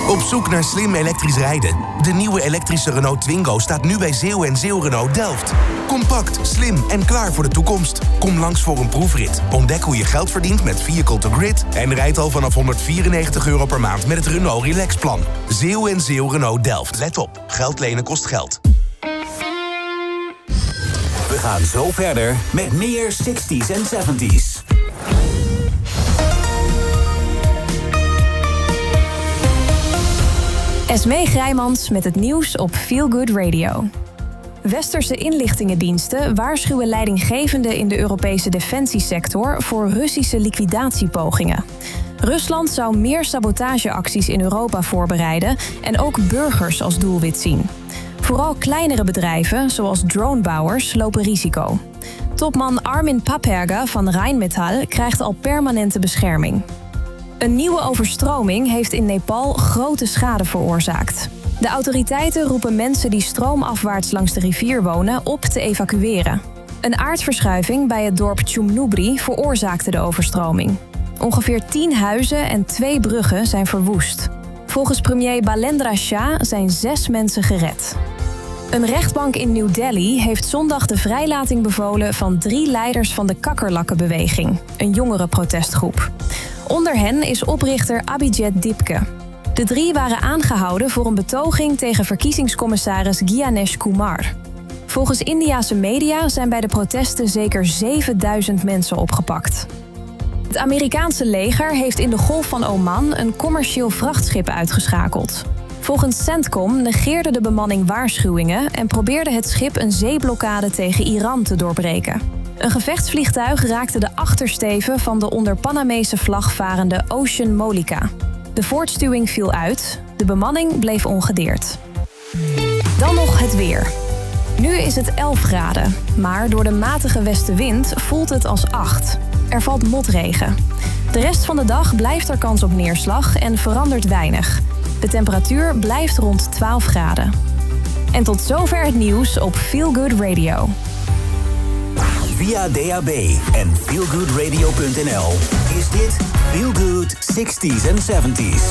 Op zoek naar slim elektrisch rijden? De nieuwe elektrische Renault Twingo staat nu bij Zeeuw en Zeeuw Renault Delft. Compact, slim en klaar voor de toekomst. Kom langs voor een proefrit. Ontdek hoe je geld verdient met Vehicle to Grid... en rijd al vanaf €194 per maand met het Renault Relax Plan. Zeeuw en Zeeuw Renault Delft. Let op, geld lenen kost geld. We gaan zo verder met meer 60s en 70s. Esmee Grijmans met het nieuws op Feel Good Radio. Westerse inlichtingendiensten waarschuwen leidinggevenden in de Europese defensiesector voor Russische liquidatiepogingen. Rusland zou meer sabotageacties in Europa voorbereiden en ook burgers als doelwit zien. Vooral kleinere bedrijven, zoals dronebouwers, lopen risico. Topman Armin Paperga van Rheinmetall krijgt al permanente bescherming. Een nieuwe overstroming heeft in Nepal grote schade veroorzaakt. De autoriteiten roepen mensen die stroomafwaarts langs de rivier wonen op te evacueren. Een aardverschuiving bij het dorp Chumnubri veroorzaakte de overstroming. Ongeveer 10 huizen en 2 bruggen zijn verwoest. Volgens premier Balendra Shah zijn 6 mensen gered. Een rechtbank in New Delhi heeft zondag de vrijlating bevolen van 3 leiders van de Kakkerlakkenbeweging, een jongerenprotestgroep. Onder hen is oprichter Abhijit Dipke. De 3 waren aangehouden voor een betoging tegen verkiezingscommissaris Gyanesh Kumar. Volgens Indiase media zijn bij de protesten zeker 7000 mensen opgepakt. Het Amerikaanse leger heeft in de Golf van Oman een commercieel vrachtschip uitgeschakeld. Volgens CENTCOM negeerde de bemanning waarschuwingen en probeerde het schip een zeeblokkade tegen Iran te doorbreken. Een gevechtsvliegtuig raakte de achtersteven van de onder Panamese vlag varende Ocean Molika. De voortstuwing viel uit, de bemanning bleef ongedeerd. Dan nog het weer. Nu is het 11 graden, maar door de matige westenwind voelt het als 8. Er valt motregen. De rest van de dag blijft er kans op neerslag en verandert weinig. De temperatuur blijft rond 12 graden. En tot zover het nieuws op Feel Good Radio. Via DAB en feelgoodradio.nl is dit Feel Good 60s en 70s.